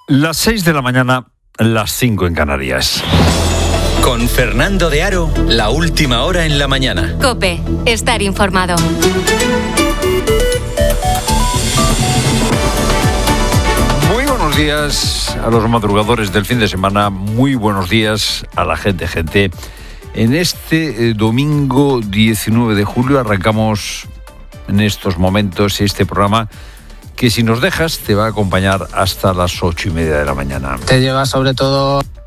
Las 6 de la mañana, las 5 en Canarias. Con Fernando de Aro, la última hora en la mañana. COPE, estar informado. Muy buenos días a los madrugadores del fin de semana. Muy buenos días a la gente. En este domingo 19 de julio arrancamos en estos momentos este programa que, si nos dejas, te va a acompañar hasta las 8:30 de la mañana. Te lleva sobre todo